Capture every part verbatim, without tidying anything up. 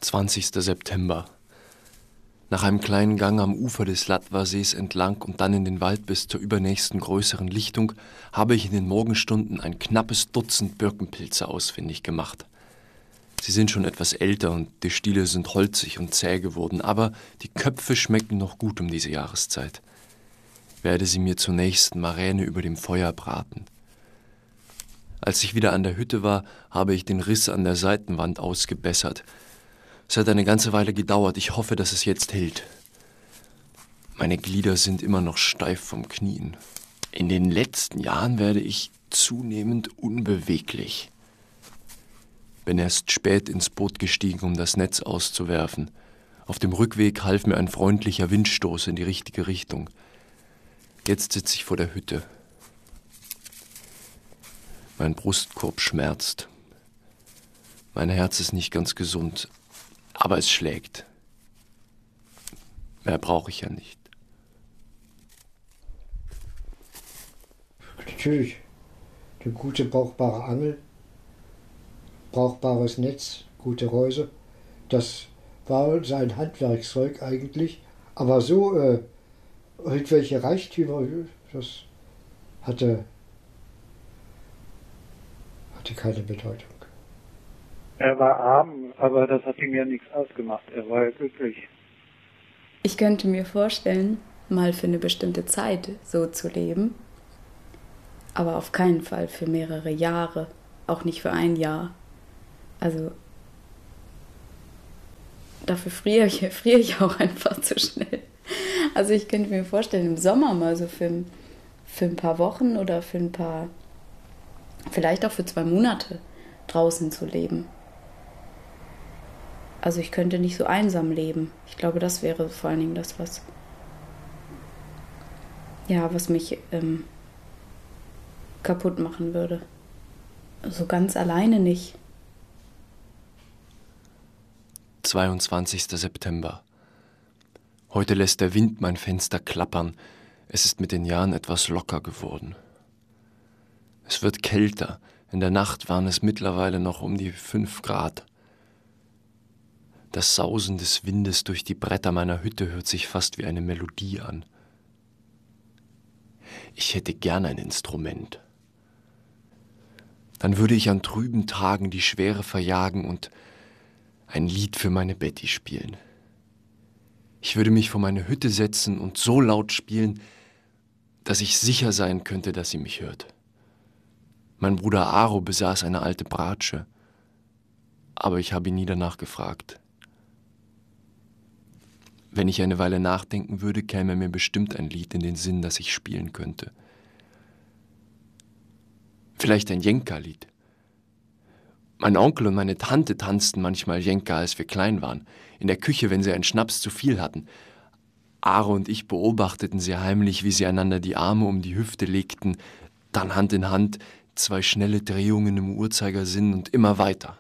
zwanzigster September. Nach einem kleinen Gang am Ufer des Latvasees entlang und dann in den Wald bis zur übernächsten größeren Lichtung habe ich in den Morgenstunden ein knappes Dutzend Birkenpilze ausfindig gemacht. Sie sind schon etwas älter und die Stiele sind holzig und zäh geworden, aber die Köpfe schmecken noch gut um diese Jahreszeit. Werde sie mir zur nächsten Maräne über dem Feuer braten. Als ich wieder an der Hütte war, habe ich den Riss an der Seitenwand ausgebessert. Es hat eine ganze Weile gedauert. Ich hoffe, dass es jetzt hält. Meine Glieder sind immer noch steif vom Knien. In den letzten Jahren werde ich zunehmend unbeweglich. Bin erst spät ins Boot gestiegen, um das Netz auszuwerfen. Auf dem Rückweg half mir ein freundlicher Windstoß in die richtige Richtung. Jetzt sitze ich vor der Hütte. Mein Brustkorb schmerzt. Mein Herz ist nicht ganz gesund. Aber es schlägt. Mehr brauche ich ja nicht. Natürlich. Eine gute, brauchbare Angel, brauchbares Netz, gute Reuse. Das war sein Handwerkszeug eigentlich. Aber so, äh, irgendwelche Reichtümer, das hatte, hatte keine Bedeutung. Er war arm, aber das hat ihm ja nichts ausgemacht. Er war ja glücklich. Ich könnte mir vorstellen, mal für eine bestimmte Zeit so zu leben, aber auf keinen Fall für mehrere Jahre, auch nicht für ein Jahr. Also dafür friere ich, friere ich auch einfach zu schnell. Also ich könnte mir vorstellen, im Sommer mal so für, für ein paar Wochen oder für ein paar, vielleicht auch für zwei Monate draußen zu leben. Also ich könnte nicht so einsam leben. Ich glaube, das wäre vor allen Dingen das, was, ja, was mich ähm, kaputt machen würde. So ganz alleine nicht. zweiundzwanzigster September. Heute lässt der Wind mein Fenster klappern. Es ist mit den Jahren etwas locker geworden. Es wird kälter. In der Nacht waren es mittlerweile noch um die fünf Grad. Das Sausen des Windes durch die Bretter meiner Hütte hört sich fast wie eine Melodie an. Ich hätte gern ein Instrument. Dann würde ich an trüben Tagen die Schwere verjagen und ein Lied für meine Betty spielen. Ich würde mich vor meine Hütte setzen und so laut spielen, dass ich sicher sein könnte, dass sie mich hört. Mein Bruder Aro besaß eine alte Bratsche, aber ich habe ihn nie danach gefragt. Wenn ich eine Weile nachdenken würde, käme mir bestimmt ein Lied in den Sinn, das ich spielen könnte. Vielleicht ein Jenka-Lied. Mein Onkel und meine Tante tanzten manchmal Jenka, als wir klein waren, in der Küche, wenn sie einen Schnaps zu viel hatten. Aro und ich beobachteten sie heimlich, wie sie einander die Arme um die Hüfte legten, dann Hand in Hand, zwei schnelle Drehungen im Uhrzeigersinn und immer weiter.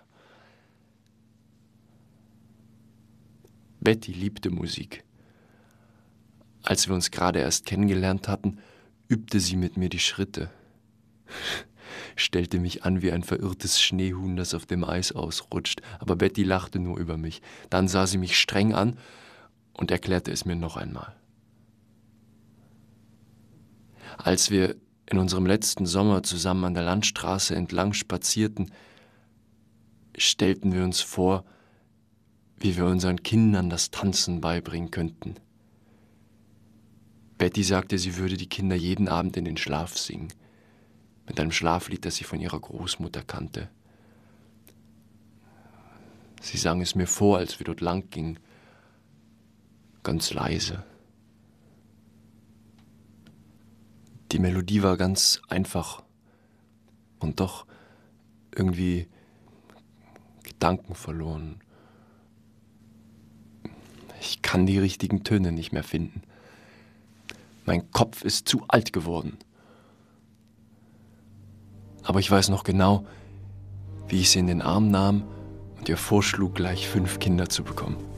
Betty liebte Musik. Als wir uns gerade erst kennengelernt hatten, übte sie mit mir die Schritte. Stellte mich an wie ein verirrtes Schneehuhn, das auf dem Eis ausrutscht, aber Betty lachte nur über mich. Dann sah sie mich streng an und erklärte es mir noch einmal. Als wir in unserem letzten Sommer zusammen an der Landstraße entlang spazierten, stellten wir uns vor, wie wir unseren Kindern das Tanzen beibringen könnten. Betty sagte, sie würde die Kinder jeden Abend in den Schlaf singen, mit einem Schlaflied, das sie von ihrer Großmutter kannte. Sie sang es mir vor, als wir dort lang gingen, ganz leise. Die Melodie war ganz einfach und doch irgendwie gedankenverloren. Ich kann die richtigen Töne nicht mehr finden. Mein Kopf ist zu alt geworden. Aber ich weiß noch genau, wie ich sie in den Arm nahm und ihr vorschlug, gleich fünf Kinder zu bekommen.